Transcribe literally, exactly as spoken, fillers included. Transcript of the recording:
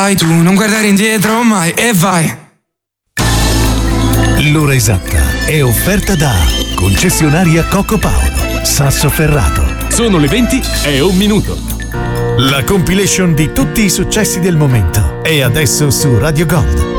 Vai tu, non guardare indietro mai e vai. L'ora esatta è offerta da concessionaria Coco Paolo, Sassoferrato. Sono le venti e un minuto. La compilation di tutti i successi del momento è adesso su Radio Gold.